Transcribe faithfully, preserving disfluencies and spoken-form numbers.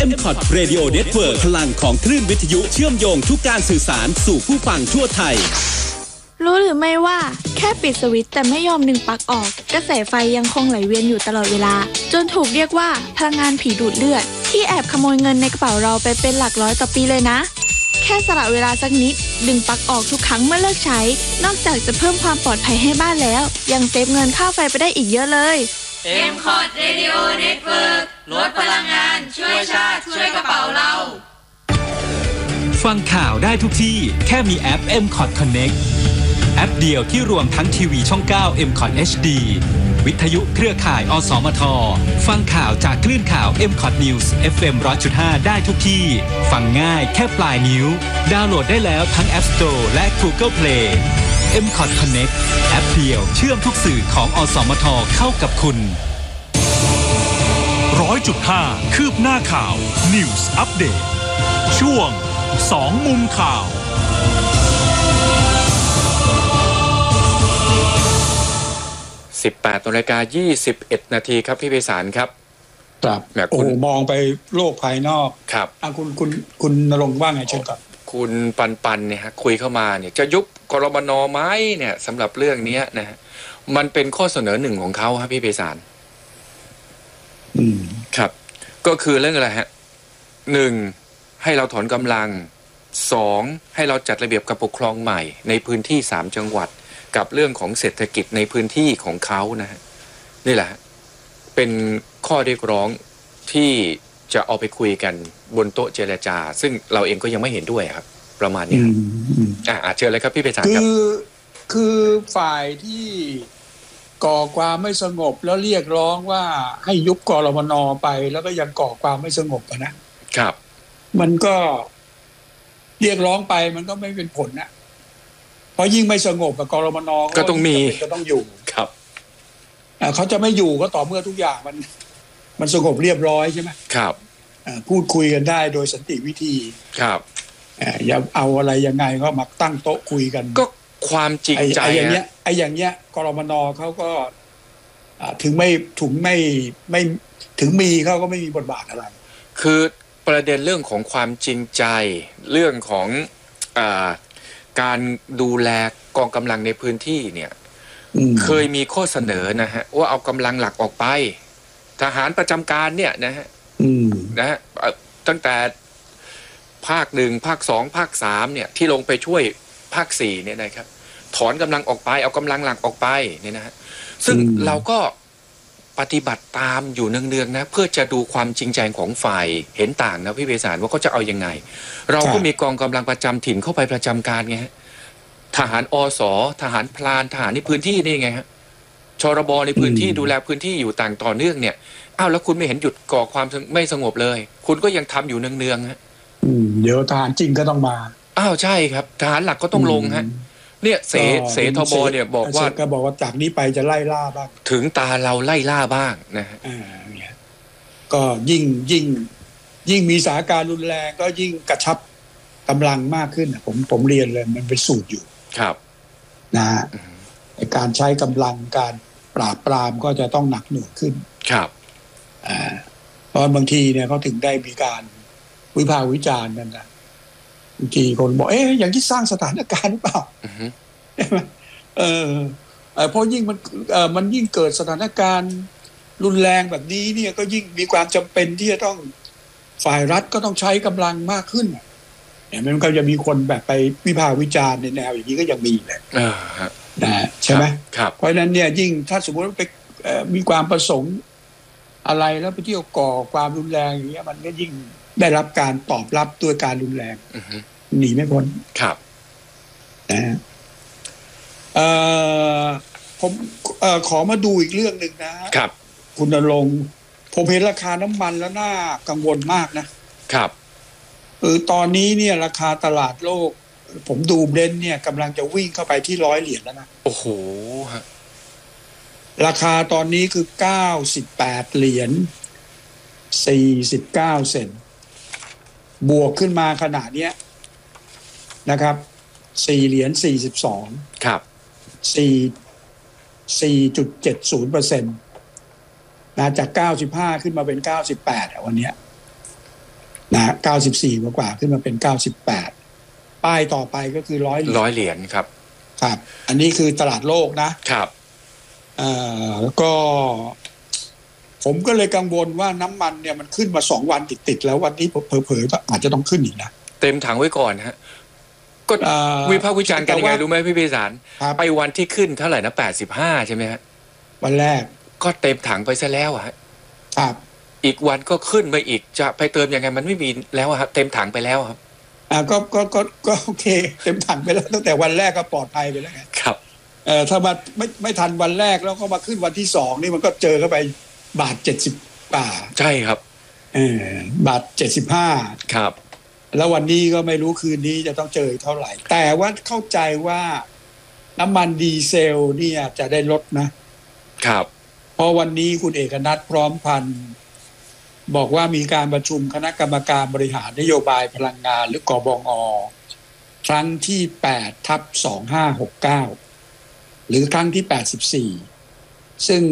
เอ็ม คอท Radio Network พลังของคลื่นวิทยุเชื่อมโยงทุกการสื่อสารสู่ผู้ฟังทั่วไทยรู้หรือไม่ว่าแค่ปิดสวิตช์แต่ไม่ยอมดึงปลั๊กออกกระแสไฟยังคงไหลเวียนอยู่ตลอดเวลาจนถูกเรียกว่าพลังงานผีดูดเลือดที่แอบขโมยเงินในกระเป๋าเราไปเป็นหลักร้อยต่อปีเลยนะแค่สละเวลาสักนิดดึงปลั๊กออกทุกครั้งเมื่อเลิกใช้นอกจากจะเพิ่มความปลอดภัยให้บ้านแล้วยังเซฟเงินค่าไฟไปได้อีกเยอะเลยเอ็ม คอท Radio Network ลดพลังงานช่วยชาติช่วยกระเป๋าเราฟังข่าวได้ทุกที่แค่มีแอป เอ็ม คอท Connect แอปเดียวที่รวมทั้งทีวีช่อง เก้า เอ็ม คอท เอช ดี วิทยุเครือข่ายอสมทฟังข่าวจากคลื่นข่าว เอ็ม คอท News เอฟ เอ็ม หนึ่งร้อยจุดห้า ได้ทุกที่ฟังง่ายแค่ปลายนิ้วดาวน์โหลดได้แล้วทั้ง App Store และ Google Play เอ็ม คอท Connect แอปเดียวเชื่อมทุกสื่อของอสมทเข้ากับคุณร้อยจุดห้าคืบหน้าข่าว News Update ช่วงสองมุมข่าวสิบแปดนาฬิกายี่สิบเอ็ดนาทีครับพี่ไพศาลครับครับโอ้มองไปโลกภายนอกครับอ่ะคุณคุณคุณณรงค์ว่าไงเชิญครับคุณปันปันเนี่ยฮะคุยเข้ามาเนี่ยจะยุบกรมน.ไหมเนี่ยสำหรับเรื่องนี้นะฮะมันเป็นข้อเสนอหนึ่งของเขาครับพี่ไพศาลอืมครับก็คือเรื่องอะไรฮะหนึ่งให้เราถอนกำลังสองให้เราจัดระเบียบการปกครองใหม่ในพื้นที่สามจังหวัดกับเรื่องของเศรษฐกิจในพื้นที่ของเขานะฮะนี่แหละเป็นข้อเรียกร้องที่จะเอาไปคุยกันบนโต๊ะเจรจาซึ่งเราเองก็ยังไม่เห็นด้วยครับประมาณนี้ครับอ่าเชิญเลยครับพี่ไพศาลครับคือคือฝ่ายที่ก่อความไม่สงบแล้วเรียกร้องว่าให้ยุบกรมน.ไปแล้วก็ยังก่อความไม่สงบนะครับมันก็เรียกร้องไปมันก็ไม่เป็นผลนะเพราะยิ่งไม่สงบกับกรมน. ก็ต้องมีก็ต้องอยู่ครับเขาจะไม่อยู่ก็ต่อเมื่อทุกอย่างมันมันสงบเรียบร้อยใช่ไหมครับพูดคุยกันได้โดยสันติวิธีครับอย่าเอาอะไรยังไงก็มาตั้งโต๊ะคุยกันก็ความจริงใจไอ้อย่างเงี้ยไอ้อย่างเงี้ยกรมน.เขาก็ถึงไม่ถึงไม่ไม่ถึงมีเขาก็ไม่มีบทบาทอะไรคือประเด็นเรื่องของความจริงใจเรื่องของอ่าการดูแลกองกำลังในพื้นที่เนี่ยเคยมีข้อเสนอนะฮะว่าเอากำลังหลักออกไปทหารประจำการเนี่ยนะฮะนะฮะตั้งแต่ภาคหนึ่งภาคสองภาคสามเนี่ยที่ลงไปช่วยภาคสี่เนี่ยนะครับถอนกำลังออกไปเอากำลังหลักออกไปเนี่ยนะฮะซึ่งเราก็ปฏิบัติตามอยู่เนืองๆนะเพื่อจะดูความจริงใจของฝ่ายเห็นต่างนะพี่ไพศาลว่าเขาจะเอายังไงเราก็มีกองกำลังประจำถิ่นเข้าไปประจำการไงฮะทหารอสทหารพลานทหารในพื้นที่นี่ไงฮะชรบในพื้นที่ดูแลพื้นที่อยู่ต่างต่อเนื่องเนี่ยอ้าวแล้วคุณไม่เห็นหยุดก่อความไม่สงบเลยคุณก็ยังทำอยู่เนืองๆฮะเดี๋ยวทหารจริงก็ต้องมาอ้าวใช่ครับทหารหลักก็ต้องลงฮะเนี่ยเสเสทบเนี่ยบอกว่าก็บอกว่าจากนี้ไปจะไล่ล่าบ้างถึงตาเราไล่ล่าบ้างนะฮะก็ยิ่งยิ่งยิ่งมีสถานการณ์รุนแรงก็ยิ่งกระชับกำลังมากขึ้นผมผมเรียนเลยมันเป็นสูตรอยู่ครับนะฮะการใช้กำลังการปราบปรามก็จะต้องหนักหน่วงขึ้นครับอ่าเพราะบางทีเนี่ยเขาถึงได้มีการวิพากษ์วิจารณ์กันนะบางทีคนบอกเอ๊ะอย่างที่สร้างสถานการณ์หรือเปล่าใช่ไหมเออเพราะยิ่งมันเออมันยิ่งเกิดสถานการณ์รุนแรงแบบนี้เนี่ยก็ยิ่งมีความจำเป็นที่จะต้องฝ่ายรัฐก็ต้องใช้กำลังมากขึ้นเนี่ยมันก็จะมีคนแบบไปวิพากษ์วิจารณ์ในแนวอย่างนี้ก็ยังมีแหละนะใช่ไหมเพราะฉะนั้นเนี่ยยิ่งถ้าสมมติว่าไปมีความประสงค์อะไรแล้วไปเที่ยวก่อความรุนแรงอย่างเงี้ยมันก็ยิ่งได้รับการตอบรับด้วยการรุนแรงหนีไม่พ้นครับนะเอ่อผมเอ่อขอมาดูอีกเรื่องหนึ่งนะครับคุณณรงค์ผมเห็นราคาน้ำมันแล้วน่ากังวลมากนะครับเออตอนนี้เนี่ยราคาตลาดโลกผมดูเบรนท์เนี่ยกำลังจะวิ่งเข้าไปที่ร้อยเหรียญแล้วนะโอ้โหฮะราคาตอนนี้คือเก้าสิบแปดเหรียญสี่สิบเก้าเซนต์บวกขึ้นมาขนาดเนี้ยนะครับสี่เหรียญสี่สิบสองครับสี่ สี่จุดเจ็ดศูนย์เปอร์เซ็นต์ นะจากเก้าสิบห้าขึ้นมาเป็นเก้าสิบแปดอ่ะวันเนี้ยนะเก้าสิบสี่กว่าๆขึ้นมาเป็นเก้าสิบแปดป้ายต่อไปก็คือร้อยร้อยเหรียญครับครับอันนี้คือตลาดโลกนะครับเอ่อแล้วก็ผมก็เลยกังวลว่าน้ำมันเนี่ยมันขึ้นมาสองวันติดๆแล้ววันนี้เผลอๆอาจจะต้องขึ้นอีกนะเต็มถังไว้ก่อนฮะก็วิพากษ์วิจารณ์กันยังไงรู้ไหมพี่พิสารไปวันที่ขึ้นเท่าไหร่นะแปดสิบห้าใช่ไหมฮะวันแรกก็เต็มถังไปซะแล้วอะฮะครับอีกวันก็ขึ้นไปอีกจะไปเติมยังไงมันไม่มีแล้วครับเต็มถังไปแล้วครับอ่าก็ก็ก็ก็โอเคเต็มถังไปแล้วตั้งแต่วันแรกก็ปลอดภัยไปแล้วไงครับเอ่อถ้ามาไม่ไม่ทันวันแรกแล้วก็มาขึ้นวันที่สองนี่มันก็เจอเข้าไปบาทเจ็ดสิบบาทใช่ครับเออบาทเจ็ดสิบห้าครับแล้ววันนี้ก็ไม่รู้คืนนี้จะต้องเจอเท่าไหร่แต่ว่าเข้าใจว่าน้ำมันดีเซลเนี่ยจะได้ลดนะครับเพราะวันนี้คุณเอกนัทพร้อมพันธ์บอกว่ามีการประชุมคณะกรรมการบริหารนโยบายพลังงานหรือกบง.ครั้งที่แปดทับสองห้าหกเก้าหรือครั้งที่แปดสิบสี่ซึ่ง